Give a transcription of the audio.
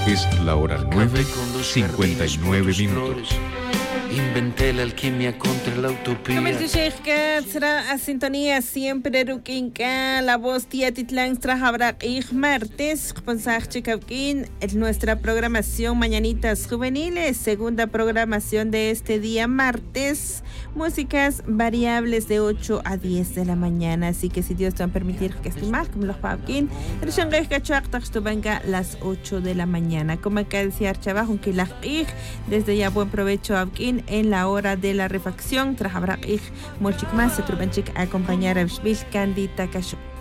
Es la hora 9:59. Inventé la alquimia contra la utopía. Será a sintonía siempre ruquinca la voz tía Titlán habrá martes en nuestra programación Mañanitas Juveniles, segunda programación de este día martes, músicas variables de 8 a 10 de la mañana, así que si Dios te va a permitir que estimar como los papquín, venga las 8 de la mañana, como acá decía Archabajo, que la desde ya buen provecho Abkin en la hora de la refacción, tras habrá molchik más, se trubenchik a acompañar a Bishbil Candy Takasho.